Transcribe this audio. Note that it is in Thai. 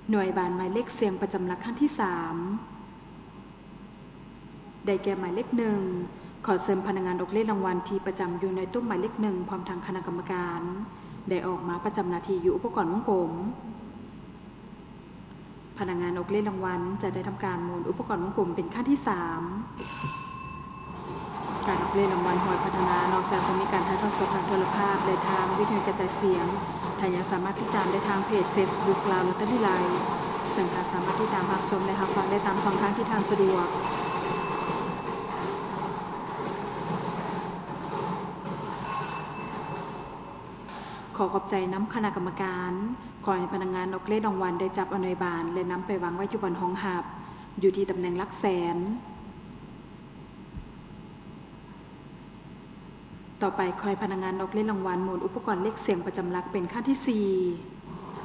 หน่วยบานหมายเลขเสียงประจำหลักขั้นที่3ได้แก่หมายเลข1ขอเชิญพนักงานออกเลขรางวัลที่ประจำอยู่ในตู้หมายเลข1พร้อมทางคณะกรรมการได้ออกมาประจำหน้าที่อยู่อุปกรณ์วงกลมพนักงานออกเลขรางวัลจะได้ทำการหมุนอุปกรณ์วงกลมเป็นขั้นที่3การออกเลขรางวัลหอยพัฒนานอกจากจะมีการถ่ายทอดสดทางโทรภาพและทางวิทยุกระจายเสียงท่านยังสามารถติดตามได้ทางเพจ Facebook ลาวลอตเตอรี่ไลฟ์ซึ่งท่านสามารถติดตามรับชมและรับฟังได้ตามช่องทางที่ท่านสะดวกขอขอบใจน้ำคณะกรรมการขอให้พนักงานออกเลขรางวัลได้จับเอาหน่วยบานและนำไปวางไว้อยู่บนห้องหับอยู่ที่ตำแหน่งหลักแสนต่อไปขอให้พนักงานออกเลขรางวัลหมุนอุปกรณ์เลขเสียงประจำหลักเป็นขั้นที่4